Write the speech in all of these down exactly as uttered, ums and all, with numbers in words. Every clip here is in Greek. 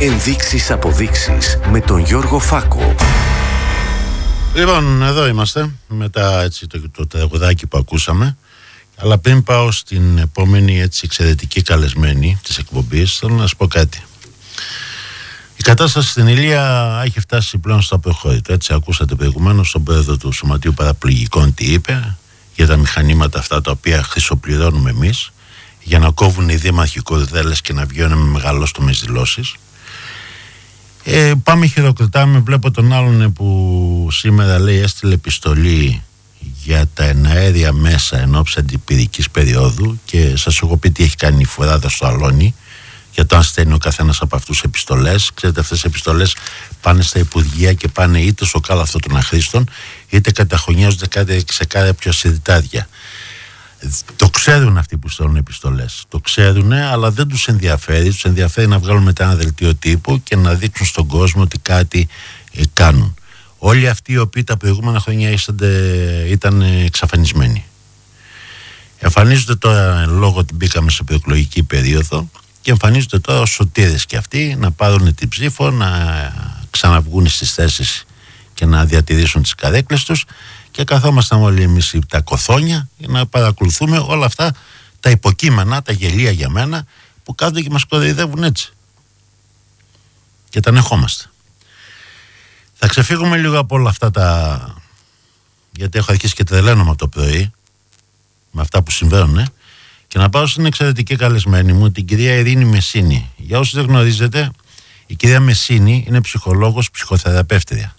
Ενδείξεις αποδείξεις με τον Γιώργο Φάκο. Λοιπόν, εδώ είμαστε μετά έτσι, το, το τραγουδάκι που ακούσαμε. Αλλά πριν πάω στην επόμενη έτσι, εξαιρετική καλεσμένη της εκπομπής, θέλω να σας πω κάτι. Η κατάσταση στην Ηλία έχει φτάσει πλέον στο απροχώρητο. Έτσι, ακούσατε προηγουμένως τον πρόεδρο του Σωματείου Παραπληγικών τι είπε για τα μηχανήματα αυτά τα οποία χρυσοπληρώνουμε εμείς για να κόβουν οι δήμαρχοι κορδέλες και να βγαίνουν με μεγαλόστομες δηλώσεις. Ε, πάμε χειροκροτάμε. Βλέπω τον άλλον που σήμερα λέει έστειλε επιστολή για τα εναέρια μέσα εν ώψη αντιπυρικής περίοδου και σας έχω πει τι έχει κάνει η Φουράδα στο Αλόνι για το αν στέλνει ο καθένας από αυτούς επιστολές. Ξέρετε, αυτές οι επιστολές πάνε στα Υπουργεία και πάνε είτε στο κάλαθο των αχρήστων είτε καταχωνιάζονται κάτι σε κάποια συρτάρια. Το ξέρουν αυτοί που στέλνουν επιστολές. Το ξέρουν, αλλά δεν τους ενδιαφέρει. Τους ενδιαφέρει να βγάλουν μετά ένα δελτίο τύπου και να δείξουν στον κόσμο ότι κάτι ε, κάνουν. Όλοι αυτοί οι οποίοι τα προηγούμενα χρόνια ήταν εξαφανισμένοι. Εμφανίζονται τώρα λόγω ότι μπήκαμε σε προεκλογική περίοδο και εμφανίζονται τώρα ως σωτήρες και αυτοί να πάρουν την ψήφο, να ξαναβγούν στις θέσεις και να διατηρήσουν τις καρέκλες τους και καθόμασταν όλοι εμείς τα κοθόνια για να παρακολουθούμε όλα αυτά τα υποκείμενα, τα γελία για μένα που κάθονται και μας κοροϊδεύουν έτσι και τα ανεχόμαστε. Θα ξεφύγουμε λίγο από όλα αυτά τα... γιατί έχω αρχίσει και τρελαίνομαι από το πρωί με αυτά που συμβαίνουν ε? Και να πάω στην εξαιρετική καλεσμένη μου, την κυρία Ειρήνη Μεσίνη. Για όσους δεν γνωρίζετε, η κυρία Μεσίνη είναι ψυχολόγος, ψυχοθεραπεύτρια.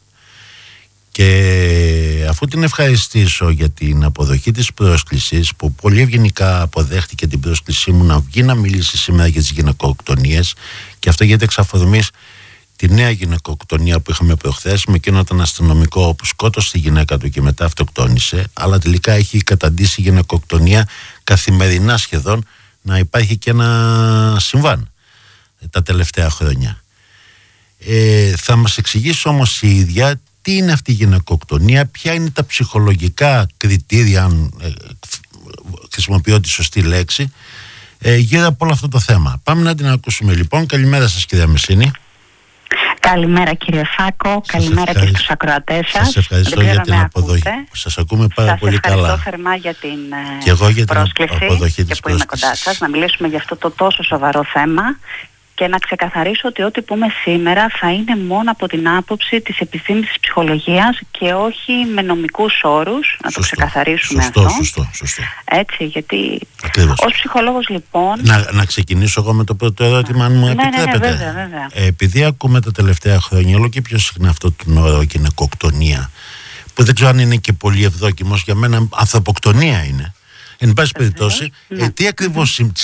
Και αφού την ευχαριστήσω για την αποδοχή της πρόσκλησης που πολύ ευγενικά αποδέχτηκε την πρόσκλησή μου να βγει να μιλήσει σήμερα για τις γυναικοκτονίες, και αυτό γιατί εξ αφορμής τη νέα γυναικοκτονία που είχαμε προχθές με εκείνο τον αστυνομικό που σκότωσε τη γυναίκα του και μετά αυτοκτόνησε, αλλά τελικά έχει καταντήσει η γυναικοκτονία καθημερινά σχεδόν να υπάρχει και ένα συμβάν τα τελευταία χρόνια. Ε, θα μας εξηγήσει όμως η ίδια τι είναι αυτή η γυναικοκτονία, ποια είναι τα ψυχολογικά κριτήρια, αν ε, χρησιμοποιώ τη σωστή λέξη, ε, γύρω από όλο αυτό το θέμα. Πάμε να την ακούσουμε λοιπόν. Καλημέρα σας κυρία Μεσίνη. Καλημέρα κύριε Φάκο, σας καλημέρα και στους ακροατές σας. Σας ευχαριστώ για την αποδοχή. Σας ακούμε πάρα σας πολύ καλά. Σας ευχαριστώ θερμά για την και εγώ για πρόσκληση την αποδοχή και της που είμαι κοντά σας να μιλήσουμε για αυτό το τόσο σοβαρό θέμα. Και να ξεκαθαρίσω ότι ό,τι πούμε σήμερα θα είναι μόνο από την άποψη της επιστήμης της ψυχολογίας και όχι με νομικούς όρους, να σωστό, το ξεκαθαρίσουμε σωστό, αυτό. Σωστό, σωστό. Έτσι, γιατί ακριβώς. Ως ψυχολόγος λοιπόν... Να, να ξεκινήσω εγώ με το πρώτο ερώτημα, αν μου ναι, επιτρέπετε. Ναι, ναι, βέβαια, βέβαια. Ε, επειδή ακούμε τα τελευταία χρόνια όλο και πιο συχνά αυτό τον όρο γυναικοκτονία, που δεν ξέρω αν είναι και πολύ ευδόκιμος, για μένα ανθρωποκτονία είναι. Εν πάση περιπτώσει, ναι. ε, τι ακριβώς